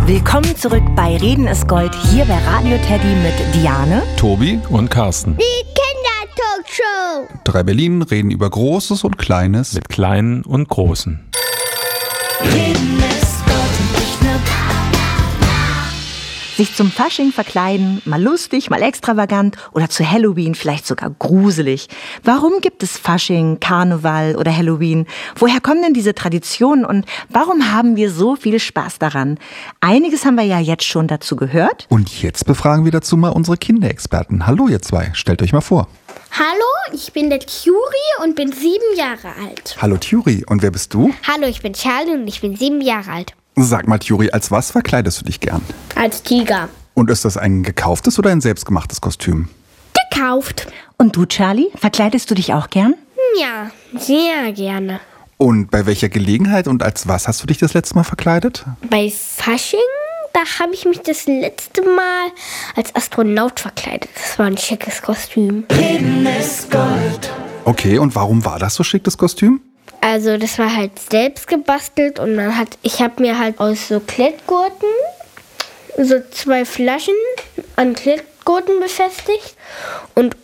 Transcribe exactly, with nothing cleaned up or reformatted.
Willkommen zurück bei Reden ist Gold, hier bei Radio Teddy mit Diane, Tobi und Carsten. Die Kindertalkshow. Drei Berlin reden über Großes und Kleines. Mit Kleinen und Großen. Reden ist Gold und nicht nur sich zum Fasching verkleiden, mal lustig, mal extravagant oder zu Halloween vielleicht sogar gruselig. Warum gibt es Fasching, Karneval oder Halloween? Woher kommen denn diese Traditionen und warum haben wir so viel Spaß daran? Einiges haben wir ja jetzt schon dazu gehört. Und jetzt befragen wir dazu mal unsere Kinderexperten. Hallo ihr zwei, stellt euch mal vor. Hallo, ich bin der Turi und bin sieben Jahre alt. Hallo Turi, und wer bist du? Hallo, ich bin Charlie und ich bin sieben Jahre alt. Sag mal Turi, als was verkleidest du dich gern? Als Tiger. Und ist das ein gekauftes oder ein selbstgemachtes Kostüm? Gekauft. Und du, Charlie, verkleidest du dich auch gern? Ja, sehr gerne. Und bei welcher Gelegenheit und als was hast du dich das letzte Mal verkleidet? Bei Fasching, da habe ich mich das letzte Mal als Astronaut verkleidet. Das war ein schickes Kostüm. Reden ist Gold. Okay, und warum war das so schick, das Kostüm? Also das war halt selbst gebastelt und man hat, ich habe mir halt aus so Klettgurten so zwei Flaschen an Klettgurten befestigt und